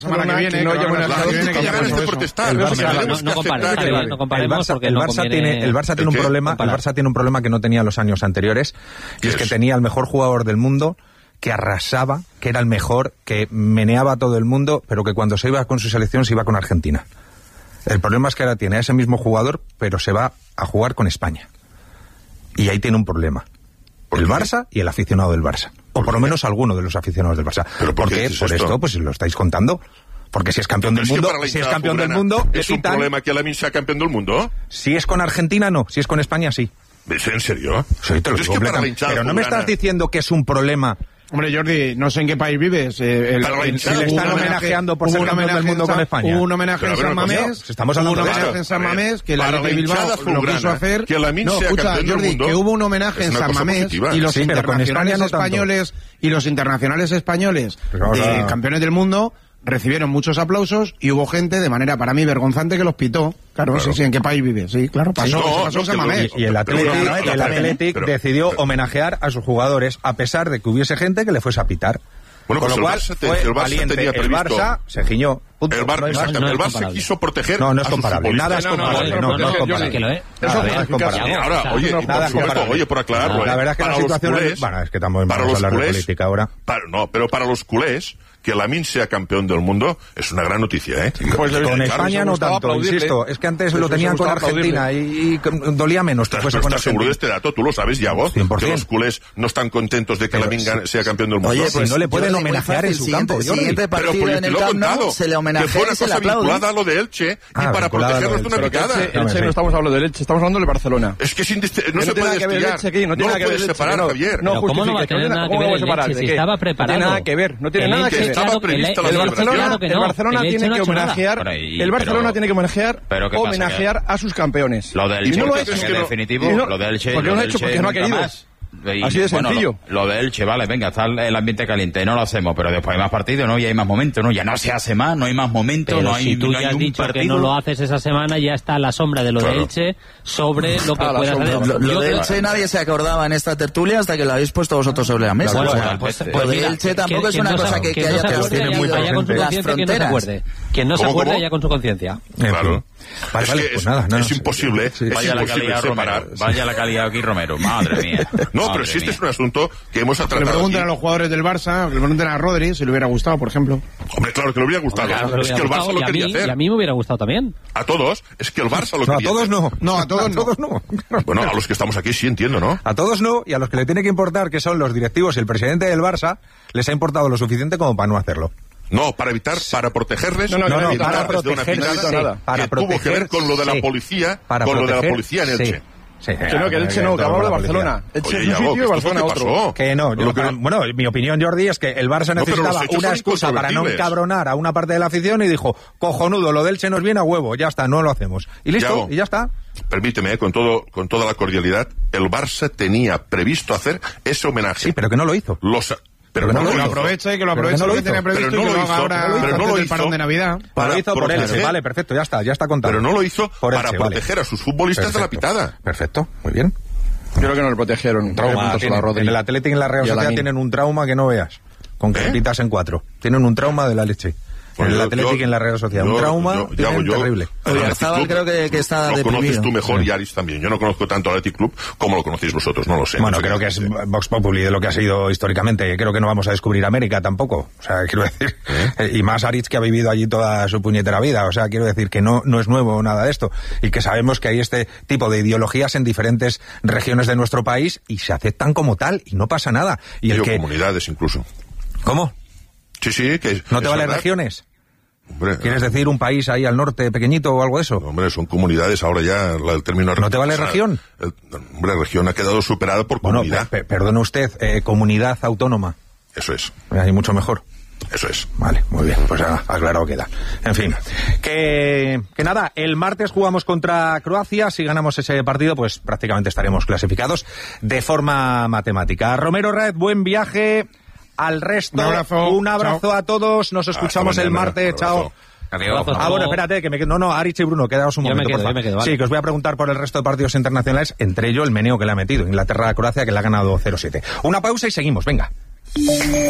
semana que viene, no comparemos porque el Barça tiene un problema que no tenía los años anteriores, y es que tenía el mejor jugador del mundo, que arrasaba, que era el mejor, que meneaba a todo el mundo, pero que cuando se iba con su selección se iba con Argentina. El problema es que ahora tiene a ese mismo jugador, pero se va a jugar con España. Y ahí tiene un problema. El Barça y el aficionado del Barça. O por lo menos alguno de los aficionados del Barça. ¿Por qué? Por esto, pues lo estáis contando. Porque si es campeón del mundo, ¿es un problema que Lamine sea campeón del mundo? Si es con Argentina, no. Si es con España, sí. ¿Es en serio? Sí, te lo digo. Pero no me estás diciendo que es un problema. Hombre, Jordi, no sé en qué país vives. Si le están homenajeando por ser campeón del mundo con España. Hubo un homenaje en San Mamés. Estamos hablando de esto. En San Mamés, que la Athletic Bilbao lo quiso hacer. Que Lamine sea campeón del mundo. Que hubo un homenaje en San Mamés y los internacionales españoles campeones del mundo recibieron muchos aplausos y hubo gente de manera para mí vergonzante que los pitó. Claro. Sí, ¿en qué país vive? Sí, claro, pasó en San Mamés. Y el Athletic decidió homenajear a sus jugadores a pesar de que hubiese gente que le fuese a pitar. Bueno, con lo cual el Barça tenía previsto. El Barça se giñó. El Barça quiso proteger. No es comparable. Nada es comparable. No es comparable. Ahora, oye, por aclararlo. La verdad es que la situación es. Bueno, es que estamos a hablar de política ahora. Pero para los culés, que Lamine sea campeón del mundo es una gran noticia, ¿eh? Pues con España no tanto, insisto. Es que antes lo tenían con Argentina y dolía menos. ¿Estás seguro de este dato? ¿Tú lo sabes, Yago? 100%. Que los culés no están contentos de que Lamine sea campeón del mundo. Oye, pues no le pueden homenajear en su campo. El siguiente partido en el Camp Nou se le homenajea y se le aplaude. Vinculada a lo de Elche y para protegerlos de una picada. Elche no estamos hablando de Elche, estamos hablando de Barcelona. Es que no se puede desviar. No tiene nada que ver separar, Javier. No, ¿cómo no va a tener nada que ver el Elche si estaba preparado? No tiene nada que ver, no tiene nada que ver. Estaba prevista la el Barcelona tiene que homenajear, homenajear a sus campeones. Lo del Elche es definitivo, lo del Elche porque no ha querido. Así de sencillo. Lo de Elche, vale, venga, está el ambiente caliente, no lo hacemos, pero después hay más partidos, ¿no? Y hay más momentos, ¿no? Ya no se hace más, no hay más momentos, pero no hay. Si tú ya has dicho que no lo haces esa semana, ya está la sombra de lo de Elche sobre lo que puedas hacer. Lo de Elche nadie se acordaba en esta tertulia hasta que lo habéis puesto vosotros sobre la mesa. Bueno, pues mira, Elche tampoco es una cosa que haya las fronteras. Quien no se acuerde ya con su conciencia. Claro. Es imposible. Vaya la calidad Romero. Vaya la calidad aquí Romero. Madre mía. No, pero si este es un asunto que hemos tratado. Le pregunten a los jugadores del Barça, le pregunten a Rodri si le hubiera gustado, por ejemplo. Hombre, claro que le hubiera gustado. Es que el Barça lo quería hacer. Y a mí me hubiera gustado también. A todos. Es que el Barça lo quería hacer. A todos no. No, a todos no. Bueno, a los que estamos aquí sí entiendo, ¿no? A todos no, y a los que le tiene que importar, que son los directivos y el presidente del Barça, les ha importado lo suficiente como para no hacerlo. No, para protegerles. No, para protegerles. Para tuvo que ver con lo de la policía, en Elche. Sí, que Elche no, que hablamos de Barcelona. Elche es un sitio y Barcelona otro. Que no, bueno, mi opinión, Jordi, es que el Barça necesitaba una excusa para no encabronar a una parte de la afición y dijo, cojonudo, lo del Elche nos viene a huevo, ya está, no lo hacemos. Y listo, y ya está. Permíteme, con toda la cordialidad, el Barça tenía previsto hacer ese homenaje. Sí, pero que no lo hizo. Pero que lo aproveche, que lo tenía previsto y que lo haga ahora antes del parón de Navidad. Lo hizo por Elche, vale, perfecto, ya está contado. Pero no lo hizo para proteger a sus futbolistas de la pitada. Perfecto, muy bien. Yo creo que no lo protegieron. En el Atlético y en la Real Sociedad tienen un trauma que no veas. Con que pitas en 4. Tienen un trauma de la leche. En el Atlético y en la Real Sociedad. Un trauma terrible. Oyarzabal creo que está deprimido. Lo conoces tú mejor y Aris también. Yo no conozco tanto al Athletic Club como lo conocéis vosotros, no lo sé. Bueno, creo que es Vox Populi de lo que ha sido históricamente. Creo que no vamos a descubrir América tampoco. O sea, quiero decir... Y más Aris, que ha vivido allí toda su puñetera vida. O sea, quiero decir que no es nuevo nada de esto. Y que sabemos que hay este tipo de ideologías en diferentes regiones de nuestro país y se aceptan como tal y no pasa nada. Y comunidades incluso. ¿Cómo? Sí, que... ¿No te valen regiones? Hombre, ¿quieres decir un país ahí al norte pequeñito o algo de eso? No, hombre, son comunidades, ahora ya el término... ¿No te vale región? Hombre, región ha quedado superada por comunidad. Perdone usted, comunidad autónoma. Eso es. Ahí mucho mejor. Eso es. Vale, muy bien, pues aclarado queda. En fin, que nada, el martes jugamos contra Croacia. Si ganamos ese partido, pues prácticamente estaremos clasificados de forma matemática. Romero Raed, buen viaje. Al resto, un abrazo a todos. Nos escuchamos el martes. Chao. Adiós. Bueno, espérate, que me quedo. No, Arich y Bruno, quedaos un momento. Yo me quedo, vale. Sí, que os voy a preguntar por el resto de partidos internacionales, entre ellos el meneo que le ha metido. Inglaterra-Croacia, que le ha ganado 0-7. Una pausa y seguimos, venga.